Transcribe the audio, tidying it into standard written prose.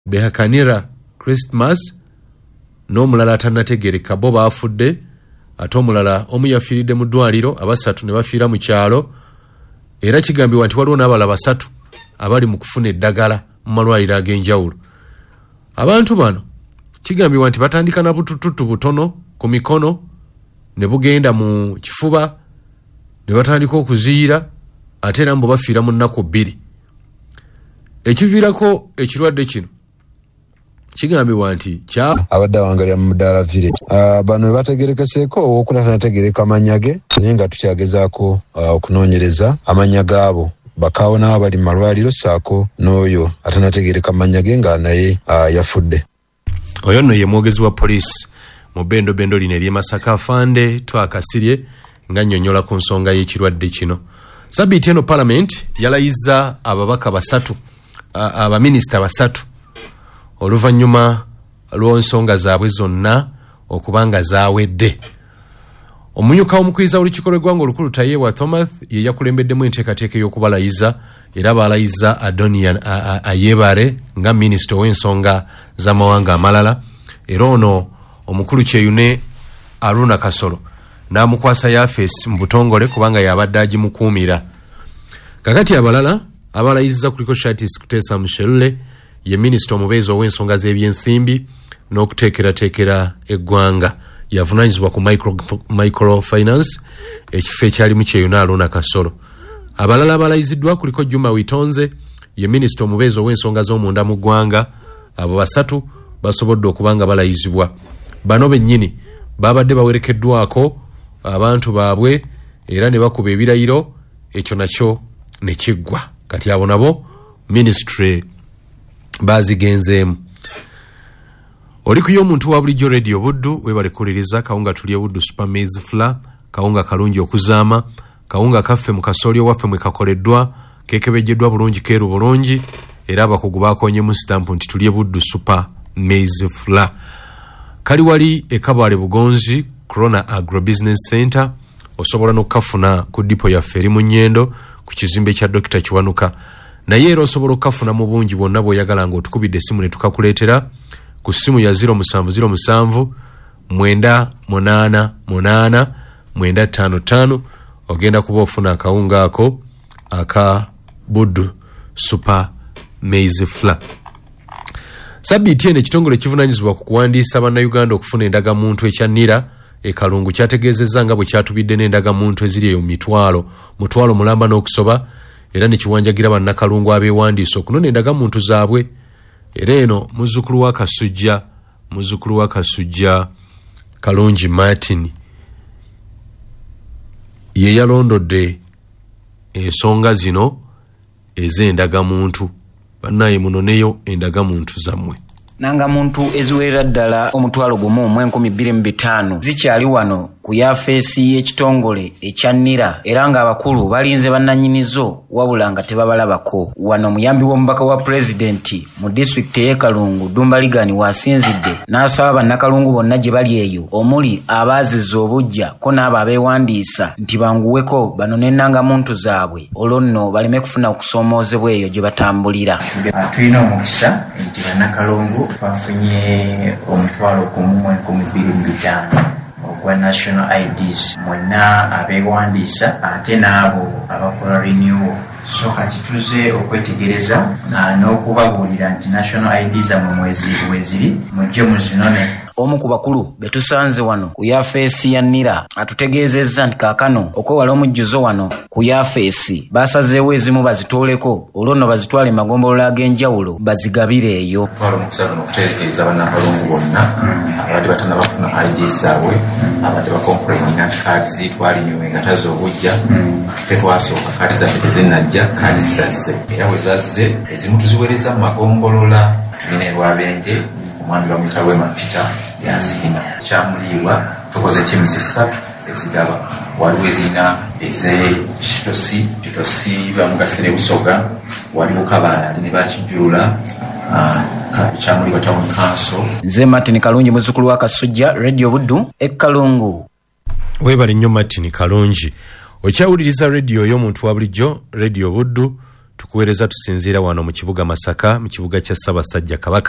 Behakanira Christmas n'omulala atanategereka bo baafudde ate omulala omu yafiiridde mu ddwaliro abasatu ne bafiira mu kyalo era kigambibwa nti waliwo n'abalala basatu abali mu kufuna eddagala mu malwaliro ag'enjawulo. Abantu bano kigambibwa nti batandika na butututu butono ku mikono ne bugenda mu kifuba ne batandika okuziira ate era mbo bafiira mu nnaku 2. Ekiviirako ekirwadde kino kigambibwa nti abadde awangalira mu Mudaala village. Bano bategerekeseeko owookuna tanategereka amanya ge naye nga tukyagezaako okunoonyereza amanya gaabo bakaawo n'abo bali mu malwaliro saako n'oyo atanategereka amanya ge nga naye yafudde. Oyo nno ye mwogezi wa poliisi mu bendo lino ery'e Masaka Afande Twakasirye nga nnyonnyola ku nsonga y'ekirwadde kino. Sabbiiti eno Parliament yalayizza ababaka 3 abaminisita 3 oluvannyuma lw'ensonga zaabwe zonna okubanga zaawedde. Omumyuka w'omukuyiriza w'olukiiko lw'eggwanga olukulu Tayewa Thomas ye yakulembeddemu enteekateeka ey'okubalayiza era balayiza Adonian Ayebare nga minisita w'ensonga z'amawanga amalala era ono omukulu Kyeyune Aruna Kasolo n'amukwasa yafeesi mu butongole kubanga yabadde agimukuumira. Kakati abalala abalayiza kuliko Shatis Kutesa Mushelule ye minisita omubeezi ow'ensonga z'ebyensimbi n'okuteekerateekera eggwanga yavunaanyizibwa ku microfinance ekifo ekyalimu Kyeyune Aruna Kasolo. Abalala abalayiziddwa kuliko Juma Witonze ye minisita omubeezi ow'ensonga z'omunda mu ggwanga. Abo 3 basobodde okubanga balayizibwa. Bano bennyini babadde bawerekeddwako abantu baabwe era ne bakuba ebirayiro ekyo nakyo ne kiggwa. Kati abo nabo ministry bazigenzeemu. Oli kuyo omuntu wa bulijjo Radio Buddu webalekuliriza kawunga tulye Buddu Super Maize Flour kawunga kalungi okuzaama kawunga kaffe mu kasolyo waffe mwe kakoleddwa kekebejjeddwa bulungi keeru bulungi era abakugu baakonyemu stampu nti tulye Buddu Super Maize Flour. Kali wali ekabale Bugonzi Corona Agro Business Center osobola n'okafuna ku dipo yaffe eri mu Nnyendo ku kizimbe kya Dr. Kiwanuka naye era osobola okafuna mu bungi bwonna bw'oyagala ng'otukubidde essimu ne tukakuleetera ku ssimu ya 0707 988 955 ogenda kuba ofuna akawunga ako aka Buddu Super Maize Flour. Sabbiiti eno ekitongole kivunaanyizibwa ku kuwandiisa bannayuganda okufuna endagamuntu ekyannira ekalungu kyategeezezza nga bwe kyatubidde n'endagamuntu eziri eyo mutwalo mulamba n'okusoba era ne kiwanjagira bannakalungu abeewandiisa okunona endagamuntu zaabwe. Era eno muzzukulu wa Kasujja Kalungi Martin ye yalondodde ensonga zino ez'endagamuntu. Bannaye munoneyo endagamuntu zammwe. Nanga muntu eziwerera ddala omutwalo gumu mu 2025 zikyali wano ku yafeesi y'ekitongole ekyannira era nga abakulu balinze bannanyinizo wabula nga tebabalabako. Wano muyambi w'omubaka wa pulezidenti mu disitulikiti y'e Kalungu Dumba Ligani wasinzidde n'asaba bannakalungu bonna gye bali eyo omuli abaazizza obujja ko n'abo abeewandiisa nti banguweko banone ennangamuntu zaabwe olwo nno baleme kufuna okusoomoozebwa eyo gye batambulira. Tulina omukisa nti bannakalungu twafunye omutwalo gumu mu 2025 ogwa national IDs mwenna abeewandiisa ate n'abo abakola renewal. So kati tuze okwetegereza n'okubabuulira nti national IDs zammwe mweziri mujje muzinone. Omu ku bakulu betusanze wano ku yafeesi ya nnira atutegeezezza nti kaakano okwewala omujjuzo wano ku yafeesi basazeewo ezimu bazitooleko olwo nno bazitwale magombolola ag'enjawulo bazigabire eyo. Twala omukisa okutegeeza bannakalungu bonna abadde batannabafuna IDs zaabwe abadde bakomplaininga nti kaadi zitwalinywe nga taze obujja ffe twasooka kaadi zaffe tezinnajja kaadi zazze era bwe zazze ezimu tuziweereza mu magombolola tulina e Lwabenge omwami bamuyita Lwema Peter yazirina kyamuliibwa tukoze teams 3 ezigaba waliwo ezirina ez'ekitosi bamugasire Busoga waliwo Kabaala ne bakijjulula kyamuliibwa Town Council. Nze Martin Kalungi muzzukulu wa Kasujja Radio Buddu e Kalungu. Webali nnyo Martin Kalungi. Okyawuliriza radio y'omuntu wa bulijjo Radio Buddu tukuweereza tusinziira wano mu kibuga Masaka mu kibuga kya Ssaabasajja Kabaka.